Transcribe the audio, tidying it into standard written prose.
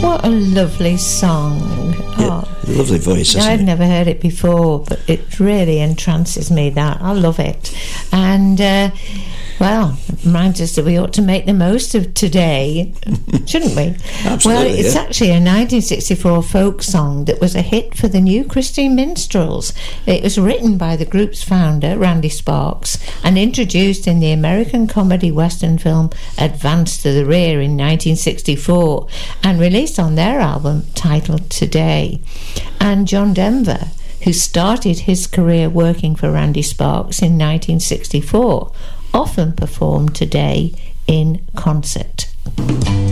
What a lovely song. Yeah, lovely voice, isn't I've it? never heard it before, but it really entrances me, that. I love it. And, well, it reminds us that we ought to make the most of today, shouldn't we? Absolutely, well, it's yeah. actually a 1964 folk song that was a hit for the New Christian Minstrels. It was written by the group's founder, Randy Sparks, and introduced in the American comedy western film Advance to the Rear in 1964, and released on their album titled Today. And John Denver, who started his career working for Randy Sparks in 1964, often performed Today in concert.